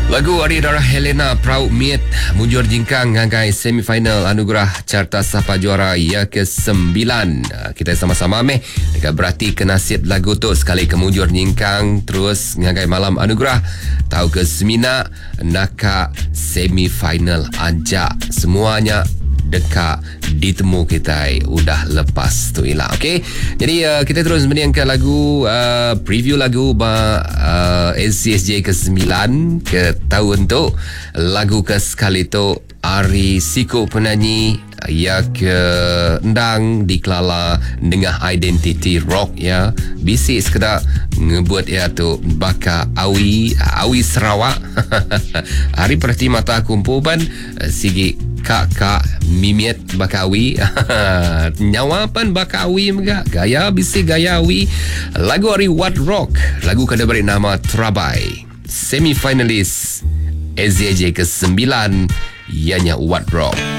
Lagu Ari Dara Helena Prauk Miet munjur jingkang ngagai semifinal anugerah Carta Sapa Juara yang ke-9. Kita sama-sama dekat berarti ke nasib lagu tu sekali kemunjur jingkang terus ngagai malam anugerah tahu ke semina naka semifinal aja semuanya dekat ditemu kita udah lepas tu ilah. Okey. Jadi kita terus menyanyikan lagu preview lagu SCSJ ke-9 ke tahun tu. Lagu ke sekali tu Ari Siko penyanyi ya ke endang dikelala dengan identiti rock ya. Bisik sekedar ngebuat ya tu baka awi Sarawak. Hari perhati mata kumpul ban sigi kak mimiet bakawi nyawapan bakawi megak gaya bisik gaya awi. Lagu Ari What Rock, lagu kada beri nama Terabai, semifinalis SCSJ ke-9 ianya What Rock.